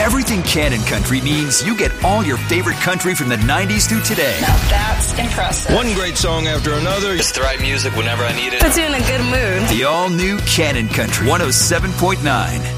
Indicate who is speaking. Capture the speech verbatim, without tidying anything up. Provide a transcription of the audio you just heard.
Speaker 1: Everything Cannon Country means you get all your favorite country from the nineties through today.
Speaker 2: Now that's impressive.
Speaker 3: One great song after another.
Speaker 4: It's the right music whenever I need it.
Speaker 2: Puts you in a good mood.
Speaker 1: The all-new Cannon Country one oh seven point nine.